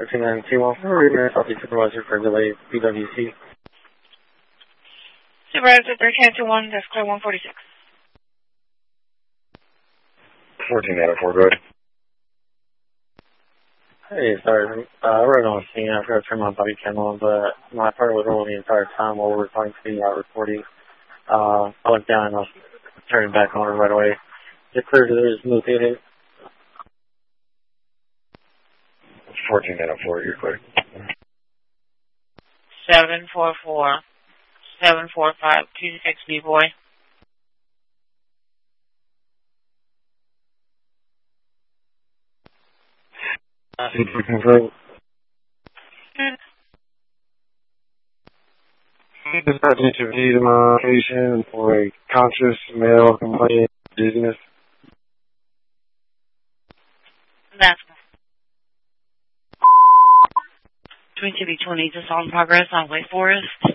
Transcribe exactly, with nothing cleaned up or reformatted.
thirteen nine two one four, Southeast Supervisor for delay, B W C. Supervisor thirteen nine two one, that's clear one forty-six. fourteen nine four, go ahead. Hey, sorry, uh, we're on the scene. I forgot to turn my body cam on, but my part was rolling the entire time while we were talking to the uh, recording. Uh, I went down and I'll turn it back on right away. Is it clear that there's no data? fourteen nine four, you're clear. seven four four, seven four five two six B-Boy. Mm-hmm. Does that need to be the location for a conscious male complaint of dizziness? That's Twin City twenty, just on progress on Wake Forest.